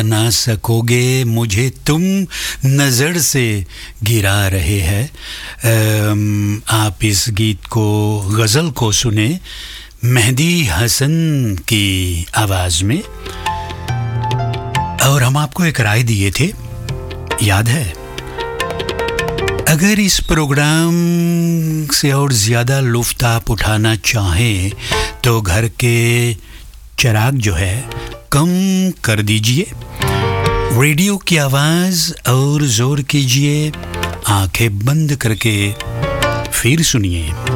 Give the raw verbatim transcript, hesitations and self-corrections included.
ना सकोगे मुझे तुम नज़र से गिरा रहे हैं। आप इस गीत को गज़ल को सुने मेहदी हसन की आवाज़ में। और हम आपको एक राय दिए थे, याद है? अगर इस प्रोग्राम से और ज़्यादा लुफ्त आप उठाना चाहें तो घर के चिराग जो है कम कर दीजिए, रेडियो की आवाज़ और ज़ोर कीजिए, आंखें बंद करके फिर सुनिए।